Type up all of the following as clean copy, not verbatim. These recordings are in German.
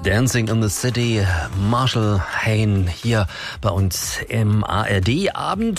Dancing in the City, Marshall Hayne hier bei uns im ARD-Abend,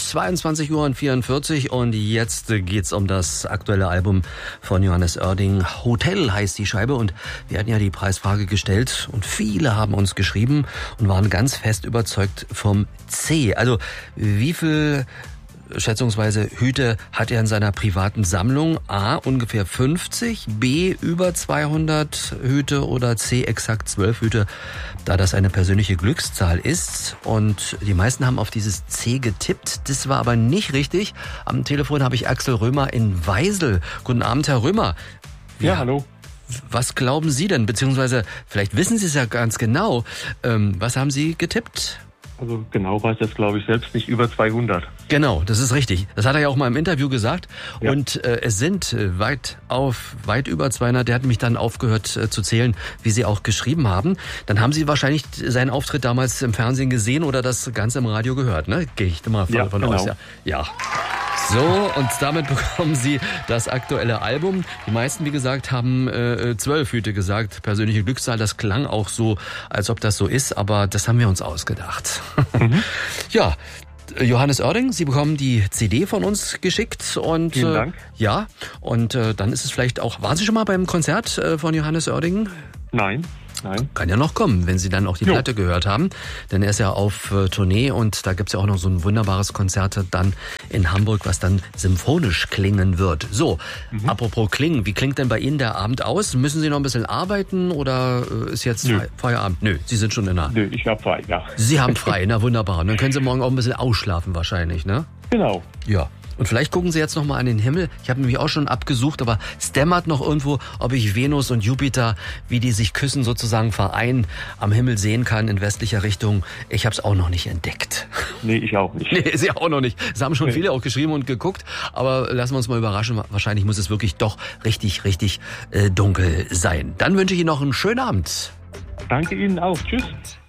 22:44 Uhr, und jetzt geht's um das aktuelle Album von Johannes Oerding. Hotel heißt die Scheibe, und wir hatten ja die Preisfrage gestellt und viele haben uns geschrieben und waren ganz fest überzeugt vom C. Also wie viel schätzungsweise Hüte hat er in seiner privaten Sammlung? A, ungefähr 50, B, über 200 Hüte oder C, exakt 12 Hüte, da das eine persönliche Glückszahl ist. Und die meisten haben auf dieses C getippt. Das war aber nicht richtig. Am Telefon habe ich Axel Römer in Weisel. Guten Abend, Herr Römer. Ja, hallo. Was glauben Sie denn? Beziehungsweise, vielleicht wissen Sie es ja ganz genau. Was haben Sie getippt? Also genau weiß das, glaube ich, selbst nicht, über 200. Genau, das ist richtig. Das hat er ja auch mal im Interview gesagt. Ja. Und es sind weit über 200. Der hat mich dann aufgehört zu zählen, wie Sie auch geschrieben haben. Dann haben Sie wahrscheinlich seinen Auftritt damals im Fernsehen gesehen oder das Ganze im Radio gehört, ne? Gehe ich mal von genau aus. Ja. So, und damit bekommen Sie das aktuelle Album. Die meisten, wie gesagt, haben 12 Hüte gesagt. Persönliche Glückszahl, das klang auch so, als ob das so ist, aber das haben wir uns ausgedacht. Mhm. Ja, Johannes Oerding, Sie bekommen die CD von uns geschickt und Vielen Dank. Ja, und dann ist es vielleicht auch. Waren Sie schon mal beim Konzert von Johannes Oerding? Nein. Kann ja noch kommen, wenn Sie dann auch die Platte gehört haben. Denn er ist ja auf Tournee und da gibt's ja auch noch so ein wunderbares Konzert dann in Hamburg, was dann symphonisch klingen wird. So, apropos klingen, wie klingt denn bei Ihnen der Abend aus? Müssen Sie noch ein bisschen arbeiten oder ist jetzt Feierabend? Nö, Sie sind schon in der... Nö, ich habe frei, ja. Sie haben frei, na wunderbar. Und dann können Sie morgen auch ein bisschen ausschlafen wahrscheinlich, ne? Genau. Ja. Und vielleicht gucken Sie jetzt noch mal an den Himmel. Ich habe nämlich auch schon abgesucht, aber es dämmert noch irgendwo, ob ich Venus und Jupiter, wie die sich küssen, sozusagen vereinen, am Himmel sehen kann in westlicher Richtung. Ich habe es auch noch nicht entdeckt. Nee, ich auch nicht. Nee, Sie auch noch nicht. Es haben schon viele auch geschrieben und geguckt, aber lassen wir uns mal überraschen. Wahrscheinlich muss es wirklich doch richtig dunkel sein. Dann wünsche ich Ihnen noch einen schönen Abend. Danke Ihnen auch. Tschüss.